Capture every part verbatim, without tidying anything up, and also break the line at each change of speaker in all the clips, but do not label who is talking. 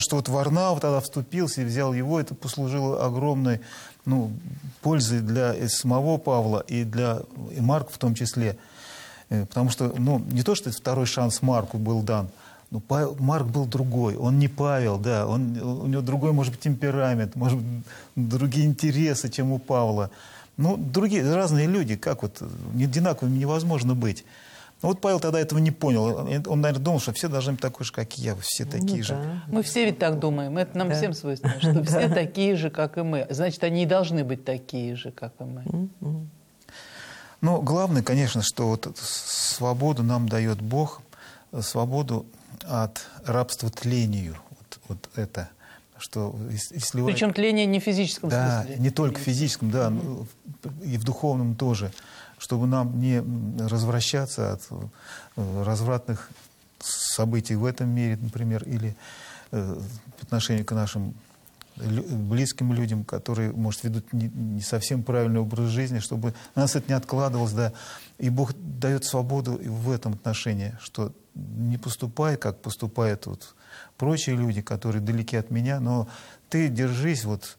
Что вот Варнава тогда вступился и взял его, это послужило огромной, ну, пользой для и самого Павла и для и Марка в том числе. Потому что, ну, не то, что второй шанс Марку был дан, но Павел, Марк был другой. Он не Павел, да, он, у него другой, может быть, темперамент, может быть, другие интересы, чем у Павла. Ну, другие, разные люди, как вот, одинаковыми невозможно быть. Ну, вот Павел тогда этого не понял. Он, наверное, думал, что все должны быть такой же, как и я, все такие ну, же.
Да.
Мы все ведь так думаем, это нам да. всем свойственно, что все такие же, как и мы. Значит, они и должны быть такие же, как и мы.
Ну, главное, конечно, что вот свободу нам дает Бог, свободу от рабства тлению. Вот, вот это. Что если
Причем вы... тление не в физическом
да,
смысле.
Да, не только в физическом, да, mm-hmm. и в духовном тоже. Чтобы нам не развращаться от развратных событий в этом мире, например, или э, по отношению к нашим близким людям, которые, может, ведут не, не совсем правильный образ жизни, чтобы на нас это не откладывалось, да. И Бог дает свободу в этом отношении, что не поступай, как поступают вот прочие люди, которые далеки от меня, но ты держись вот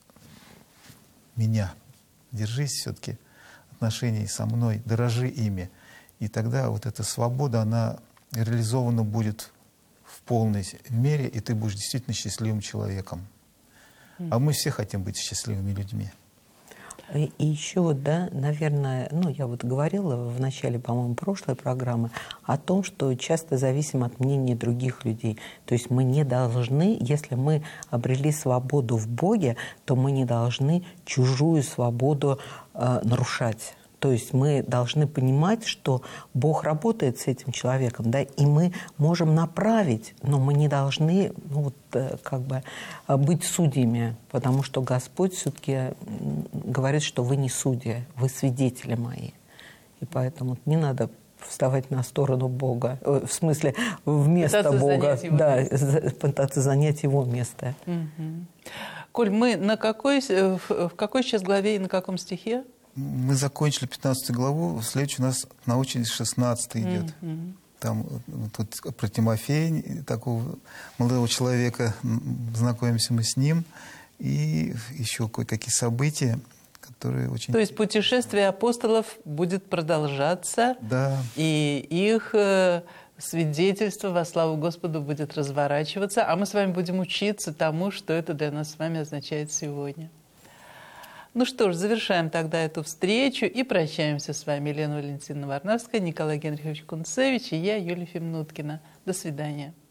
меня, держись все-таки отношений со мной, дорожи ими. И тогда вот эта свобода, она реализована будет в полной мере, и ты будешь действительно счастливым человеком. А мы все хотим быть счастливыми людьми.
И еще вот, да, наверное, ну, я вот говорила в начале, по-моему, прошлой программы о том, что часто зависим от мнения других людей. То есть мы не должны, если мы обрели свободу в Боге, то мы не должны чужую свободу э, нарушать. То есть мы должны понимать, что Бог работает с этим человеком, да, и мы можем направить, но мы не должны, ну, вот, как бы быть судьями, потому что Господь все-таки говорит, что вы не судьи, вы свидетели мои. И поэтому не надо вставать на сторону Бога, в смысле, вместо пытаться Бога, да, пытаться занять Его место.
Угу. Коль, мы на какой, в какой сейчас главе и на каком стихе?
Мы закончили пятнадцатую главу, следующий у нас научный шестнадцатый идет. Mm-hmm. Там тут про Тимофея, такого молодого человека, знакомимся мы с ним, и еще кое-какие события, которые очень...
То есть путешествие апостолов будет продолжаться,
да.
И их свидетельство во славу Господу будет разворачиваться, а мы с вами будем учиться тому, что это для нас с вами означает сегодня. Ну что ж, завершаем тогда эту встречу и прощаемся с вами. Елена Валентиновна Варнавская, Николай Генрихович Кунцевич и я, Юлия Фимнуткина. До свидания.